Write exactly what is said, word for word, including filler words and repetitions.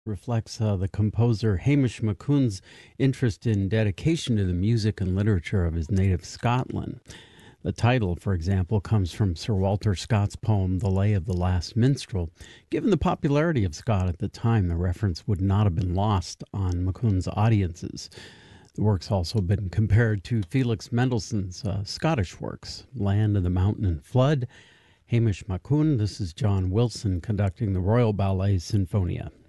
reflects uh, the composer Hamish Macoun's interest in dedication to the music and literature of his native Scotland. The title, for example, comes from Sir Walter Scott's poem The Lay of the Last Minstrel. Given the popularity of Scott at the time, the reference would not have been lost on Macoun's audiences. The work's also been compared to Felix Mendelssohn's uh, Scottish works, Land of the Mountain and Flood. Hamish Macoun, this is John Wilson conducting the Royal Ballet Sinfonia.